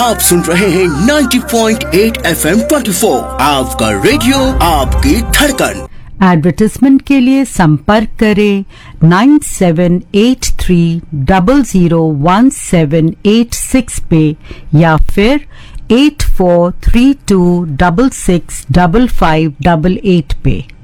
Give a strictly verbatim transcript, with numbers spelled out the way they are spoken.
आप सुन रहे हैं नब्बे पॉइंट आठ एफ एम चौबीस, आपका रेडियो आपकी धड़कन। एडवर्टाइजमेंट के लिए संपर्क करें nine seven eight three double zero one seven eight six पे या फिर eight four three to double six double five double eight पे।